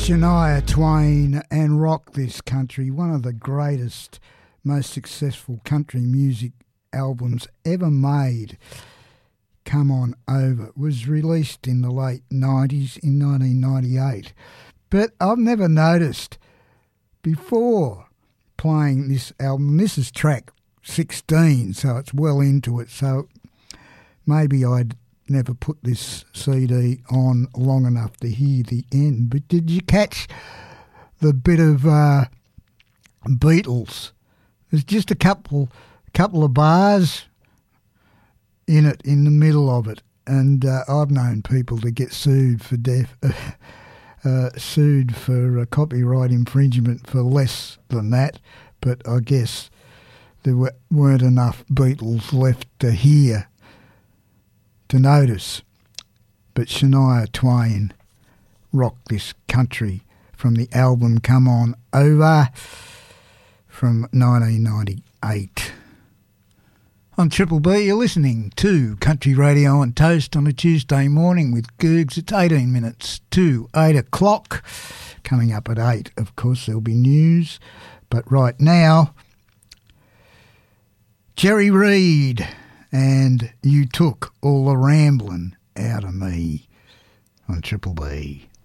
Shania Twain and Rock This Country, one of the greatest, most successful country music albums ever made. Come On Over was released in the late 90s, in 1998. But I've never noticed before playing this album, this is track 16, so it's well into it, so maybe I'd never put this CD on long enough to hear the end. But did you catch the bit of Beatles? There's just a couple of bars in it, in the middle of it, and I've known people to get sued for copyright infringement for less than that, but I guess there weren't enough Beatles left to hear to notice. But Shania Twain, Rock This Country, from the album Come On Over from 1998. On Triple B, you're listening to Country Radio on Toast on a Tuesday morning with Googs. It's 18 minutes to 8 o'clock. Coming up at 8, of course, there'll be news. But right now, Jerry Reed and You Took All the Ramblin' Out of Me on Triple B.